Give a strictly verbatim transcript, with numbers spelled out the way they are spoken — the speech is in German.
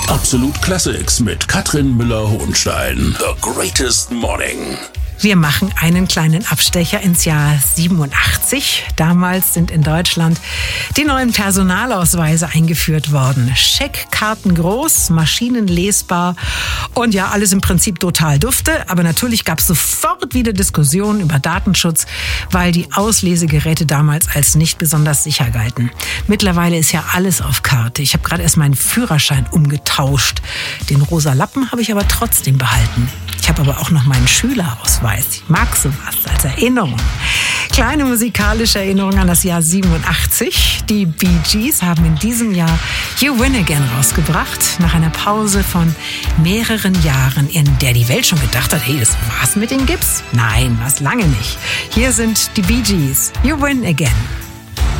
Absolut Classics mit Katrin Müller-Hohenstein. The Greatest Morning. Wir machen einen kleinen Abstecher ins Jahr siebenundachtzig. Damals sind in Deutschland die neuen Personalausweise eingeführt worden. Scheckkarten groß, maschinenlesbar und ja, alles im Prinzip total dufte. Aber natürlich gab es sofort wieder Diskussionen über Datenschutz, weil die Auslesegeräte damals als nicht besonders sicher galten. Mittlerweile ist ja alles auf Karte. Ich habe gerade erst meinen Führerschein umgetauscht. Den rosa Lappen habe ich aber trotzdem behalten. Ich habe aber auch noch meinen Schülerausweis. Ich mag sowas als Erinnerung. Kleine musikalische Erinnerung an das Jahr siebenundachtzig. Die Bee Gees haben in diesem Jahr You Win Again rausgebracht. Nach einer Pause von mehreren Jahren, in der die Welt schon gedacht hat, hey, das war's mit den Gips? Nein, war's lange nicht. Hier sind die Bee Gees. You Win Again.